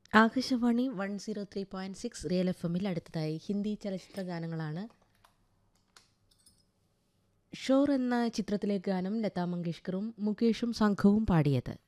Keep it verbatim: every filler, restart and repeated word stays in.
Akashvani one zero three point six real F എമ്മിൽ അടുത്തതായി ഹിന്ദി ചലച്ചിത്ര ഗാനങ്ങളാണ്. ഷോർ എന്ന ചിത്രത്തിലെ ഗാനം ലതാ മങ്കേഷ്കറും മുകേഷും സംഘവും പാടിയത്.